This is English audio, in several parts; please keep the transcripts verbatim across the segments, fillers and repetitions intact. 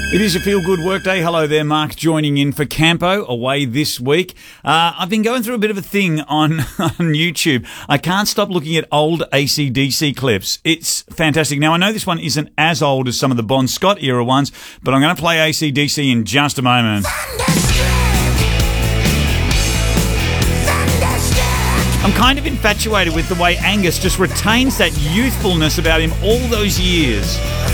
It is a feel-good workday. Hello there, Mark, joining in for Campo, away this week. Uh, I've been going through a bit of a thing on, on YouTube. I can't stop looking at old A C D C clips. It's fantastic. Now, I know this one isn't as old as some of the Bon Scott era ones, but I'm going to play A C D C in just a moment. I'm kind of infatuated with the way Angus just retains that youthfulness about him all those years.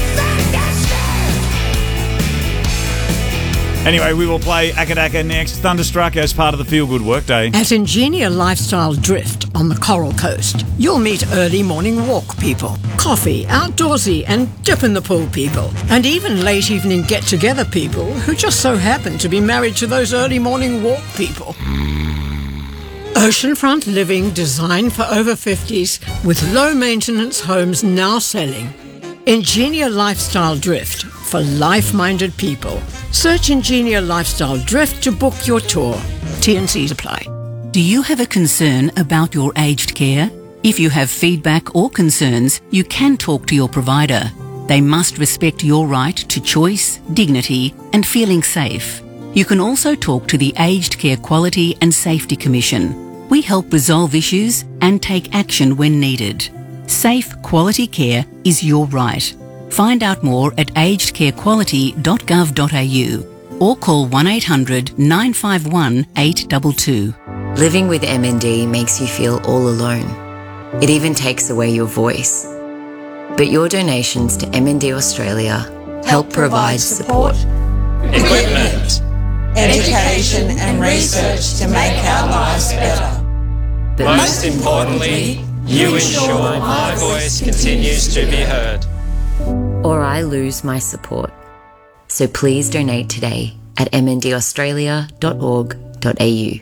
Anyway, we will play Akadaka next, Thunderstruck, as part of the Feel Good Workday. At Ingenia Lifestyle Drift on the Coral Coast, you'll meet early morning walk people, coffee, outdoorsy and dip in the pool people, and even late evening get-together people who just so happen to be married to those early morning walk people. Oceanfront living designed for over fifties with low-maintenance homes now selling. Ingenia Lifestyle Drift for life-minded people. Search Ingenia Lifestyle Drift to book your tour. T and C's apply. Do you have a concern about your aged care? If you have feedback or concerns, you can talk to your provider. They must respect your right to choice, dignity, and feeling safe. You can also talk to the Aged Care Quality and Safety Commission. We help resolve issues and take action when needed. Safe, quality care is your right. Find out more at aged care quality dot gov dot a u or call one eight hundred nine five one eight two two. Living with M N D makes you feel all alone. It even takes away your voice. But your donations to M N D Australia help, help provide support, equipment, education and research to make our lives better. But most importantly, you ensure my voice continues to be heard. Or I lose my support. So please donate today at m n d australia dot org dot a u.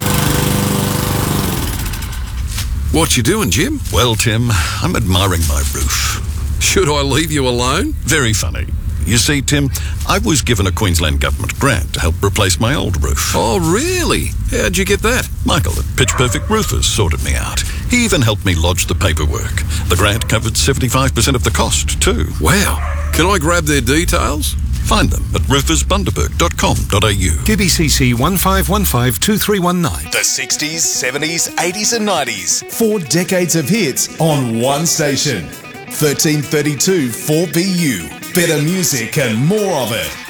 What you doing, Jim? Well, Tim, I'm admiring my roof. Should I leave you alone? Very funny. You see, Tim, I was given a Queensland Government grant to help replace my old roof. Oh, really? How'd you get that? Michael at Pitch Perfect Roofers sorted me out. He even helped me lodge the paperwork. The grant covered seventy-five percent of the cost, too. Wow. Can I grab their details? Find them at roofers bundaberg dot com dot a u. Q B C C one five one five two three one nine. The sixties, seventies, eighties and nineties. Four decades of hits on one station. thirteen thirty-two four B U. Better music and more of it.